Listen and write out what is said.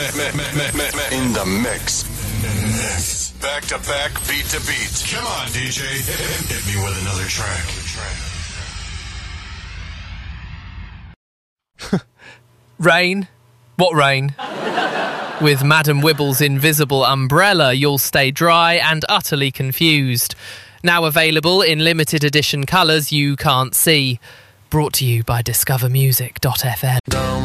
In the mix. Back to back, beat to beat. Come on, DJ. Hit me with another track. Rain? What rain? With Madam Wibble's invisible umbrella, you'll stay dry and utterly confused. Now available in limited edition colours you can't see. Brought to you by discovermusic.fm.